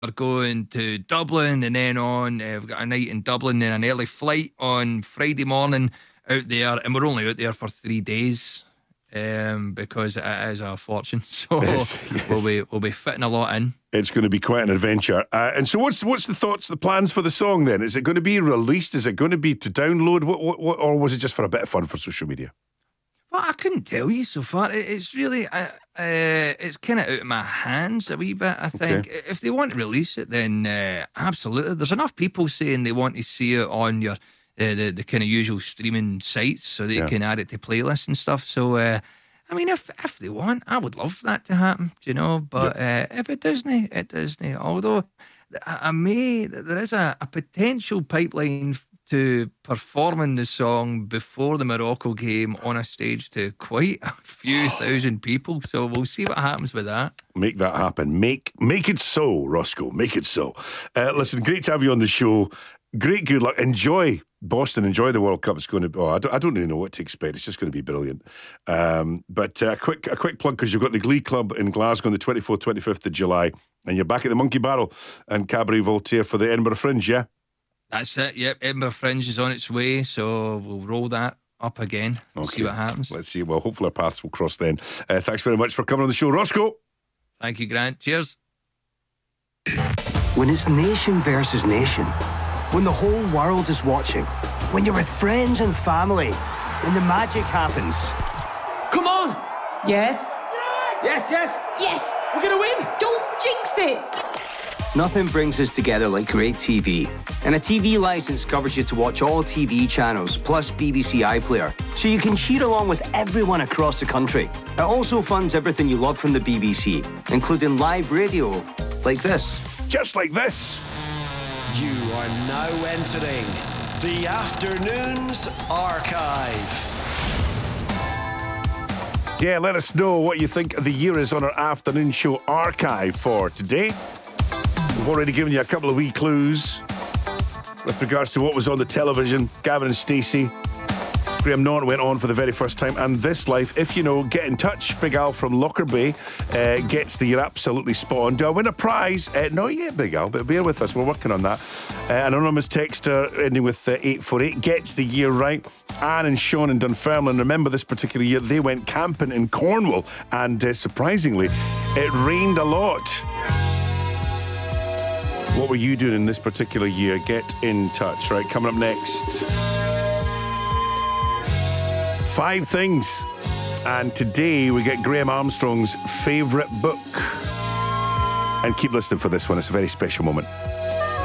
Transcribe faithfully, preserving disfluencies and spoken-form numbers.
we're going to Dublin, and then on, uh, we've got a night in Dublin, then an early flight on Friday morning out there, and we're only out there for three days um, because it is a fortune. So Yes, yes. we'll be we'll be fitting a lot in. It's going to be quite an adventure. Uh, and so, what's what's the thoughts, the plans for the song then? Is it going to be released? Is it going to be to download? What, what, what or was it just for a bit of fun for social media? Well, I couldn't tell you so far. It- It's really, uh, uh, it's kind of out of my hands a wee bit, I think. Okay. If they want to release it, then uh, absolutely. There's enough people saying they want to see it on your uh, the the kind of usual streaming sites, so that Yeah. you can add it to playlists and stuff. So, uh, I mean, if if they want, I would love that to happen, do you know. But uh, if it doesn't, it doesn't. Although I, I may, there is a, a potential pipeline to performing the song before the Morocco game on a stage to quite a few thousand people. So we'll see what happens with that. Make that happen. Make make it so, Roscoe. Make it so. Uh, listen, great to have you on the show. Great, good luck. Enjoy Boston. Enjoy the World Cup. It's going to. Oh, I don't, I don't really know what to expect. It's just going to be brilliant. Um, but uh, a quick a quick plug, because you've got the Glee Club in Glasgow on the twenty-fourth, twenty-fifth of July, and you're back at the Monkey Barrel and Cabaret Voltaire for the Edinburgh Fringe. Yeah. That's it. Yep, Edinburgh Fringe is on its way, so we'll roll that up again and see what happens. Let's see. Well, hopefully our paths will cross then. Uh, thanks very much for coming on the show, Roscoe. Thank you, Grant. Cheers. When it's nation versus nation, when the whole world is watching, when you're with friends and family, when the magic happens. Come on! Yes? Yes, yes! Yes! We're gonna win! Don't jinx it! Nothing brings us together like great T V. And a T V license covers you to watch all T V channels, plus B B C iPlayer, so you can cheer along with everyone across the country. It also funds everything you love from the B B C, including live radio like this. Just like this. You are now entering the Afternoons Archive. Yeah, let us know what you think the year is on our afternoon show archive for today. We've already given you a couple of wee clues with regards to what was on the television. Gavin and Stacey. Graham Norton went on for the very first time. And This Life, if you know, get in touch. Big Al from Lockerbie uh, gets the You're Absolutely Spot On. Do I win a prize? Uh, not yet, Big Al, but bear with us. We're working on that. Uh, an anonymous texter ending with uh, eight four eight gets the year right. Anne and Sean in Dunfermline, remember this particular year, they went camping in Cornwall. And uh, surprisingly, it rained a lot. What were you doing in this particular year? Get in touch. Right, coming up next. Five things. And today we get Graham Armstrong's favourite book. And keep listening for this one. It's a very special moment.